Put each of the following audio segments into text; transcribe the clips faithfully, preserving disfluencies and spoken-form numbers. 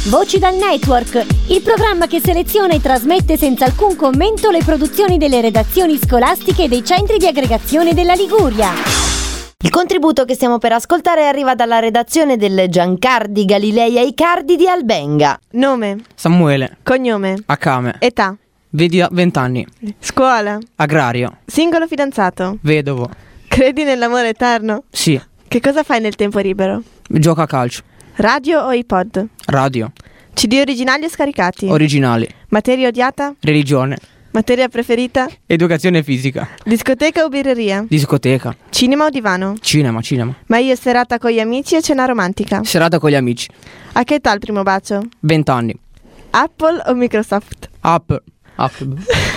Voci dal Network, il programma che seleziona e trasmette senza alcun commento le produzioni delle redazioni scolastiche e dei centri di aggregazione della Liguria. Il contributo che stiamo per ascoltare arriva dalla redazione del Giancardi Galilea Icardi di Albenga. Nome: Samuele. cognome: Akame. età: Vedi venti anni. scuola: Agrario. singolo fidanzato: Vedovo. credi nell'amore eterno? Sì. Che cosa fai nel tempo libero? Gioca a calcio. Radio o iPod? Radio. C D originali o scaricati? Originali. Materia odiata? Religione. Materia preferita? Educazione fisica. Discoteca o birreria? Discoteca. Cinema o divano? Cinema, cinema. Ma io serata con gli amici o cena romantica? Serata con gli amici. A che età il primo bacio? venti anni. Apple o Microsoft? Apple. Apple.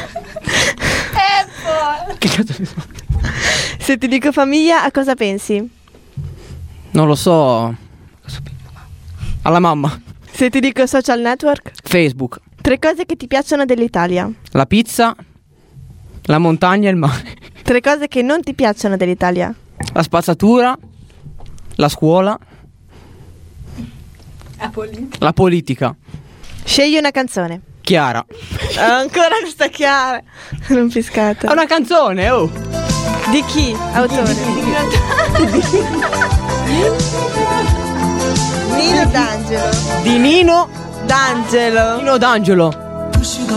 Apple! Che cazzo mi sono? Se ti dico famiglia, a cosa pensi? Non lo so. Alla mamma. Se ti dico social network? Facebook. Tre cose che ti piacciono dell'Italia. La pizza. La montagna e il mare. Tre cose che non ti piacciono dell'Italia. La spazzatura. La scuola. La politica. La politica. Scegli una canzone. Chiara. Ancora questa Chiara. Rompiscata. È una canzone, oh. Di chi? Autore. Nino D'Angelo. Di Nino D'Angelo. Nino D'Angelo.